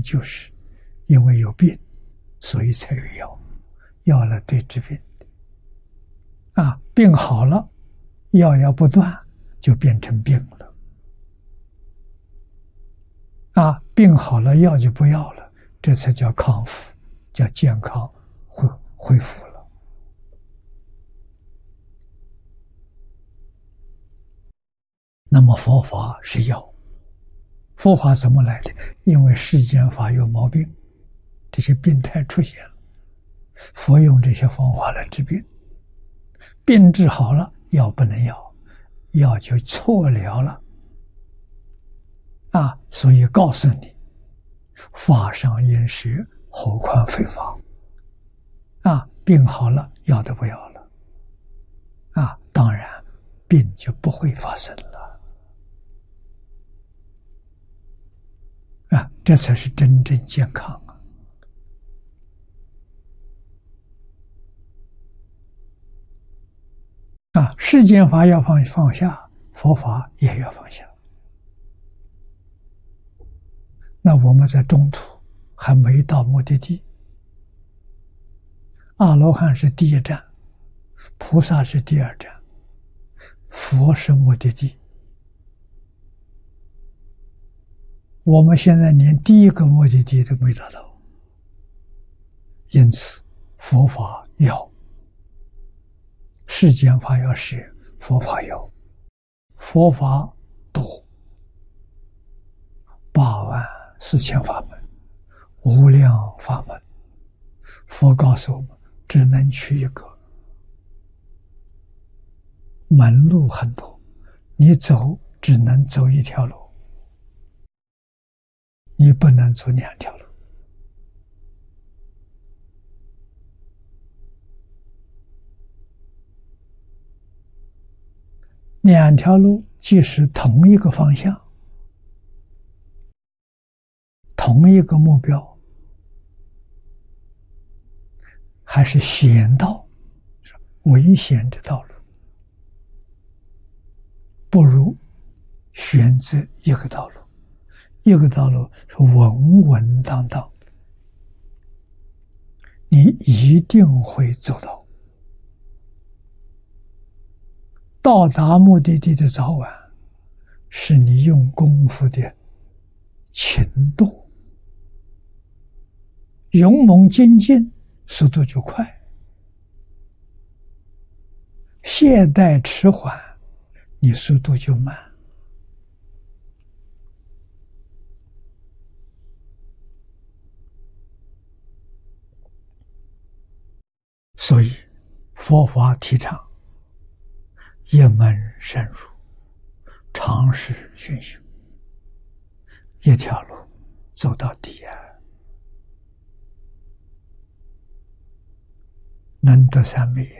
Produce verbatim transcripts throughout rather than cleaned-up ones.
就是因为有病，所以才有药，药来对治病啊，病好了，药要不断，就变成病了啊，病好了，药就不要了，这才叫康复，叫健康恢恢复了。那么佛法是药，佛法怎么来的？因为世间法有毛病，这些病态出现了，佛用这些方法来治病，病治好了，药不能要，药就错疗了啊！所以告诉你，法上因时，何况非法啊！病好了，药都不要了啊！当然，病就不会发生了。啊，这才是真正健康啊！啊，世间法要放放下，佛法也要放下。那我们在中途还没到目的地，阿罗汉是第一站，菩萨是第二站，佛是目的地。我们现在连第一个目的地都没达到，因此佛法要，世间法要学，佛法要，佛法多，八万四千法门，无量法门，佛告诉我们，只能取一个，门路很多，你走只能走一条路，你不能走两条路。两条路既是同一个方向，同一个目标，还是险道，危险的道路，不如选择一个道路。一个道路是稳稳当当，你一定会走到。到达目的地的早晚，是你用功夫的勤度。勇猛精进，速度就快；懈怠迟缓，你速度就慢。所以佛法提倡一门深入，长时熏修，一条路走到底啊！能得三昧，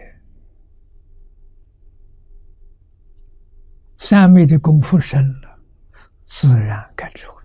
三昧的功夫深了，自然开智慧。